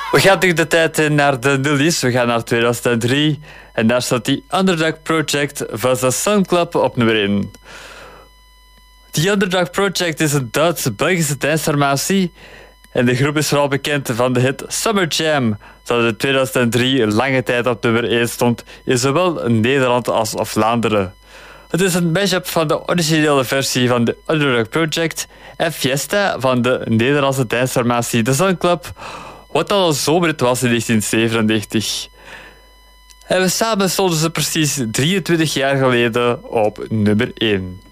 We gaan terug de tijd in naar de nullies. We gaan naar 2003. En daar staat die Underdog Project van The Sun Club op nummer 1. Die Underdog Project is een Duits-Belgische dansformatie. En de groep is vooral bekend van de hit Summer Jam, dat in 2003 lange tijd op nummer 1 stond in zowel Nederland als Vlaanderen. Het is een mashup van de originele versie van de Underdog Project en Fiesta van de Nederlandse dansformatie The Sun Club, wat al een zomerhit was in 1997. En we samen stonden ze precies 23 jaar geleden op nummer 1.